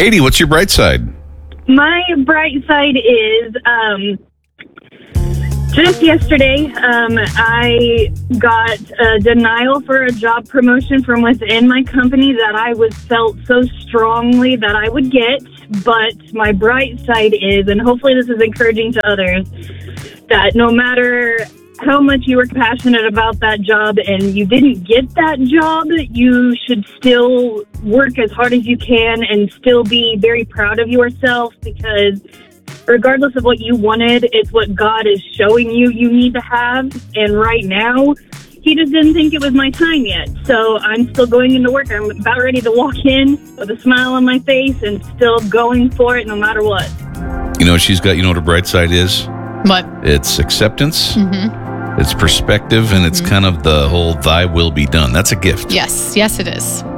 Katie, what's your bright side? My bright side is just yesterday, I got a denial for a job promotion from within my company that I felt so strongly that I would get. But my bright side is, and hopefully this is encouraging to others, that no matter how much you were passionate about that job and you didn't get that job, you should still work as hard as you can and still be very proud of yourself, because regardless of what you wanted, it's what God is showing you need to have. And right now, he just didn't think it was my time yet. So I'm still going into work. I'm about ready to walk in with a smile on my face and still going for it no matter what. You know what she's got? You know what her bright side is? What? It's acceptance. It's perspective, and it's kind of the whole thy will be done. That's a gift. Yes, it is.